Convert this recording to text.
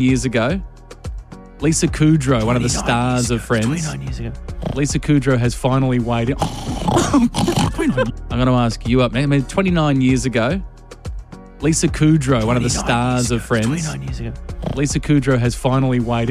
years ago, Lisa Kudrow, one of the stars of Friends. 29 years ago. Lisa Kudrow has finally weighed in. I'm going to ask you up, man. 29 years ago, Lisa Kudrow, one of the stars of Friends. 29 years ago. Lisa Kudrow has finally weighed in.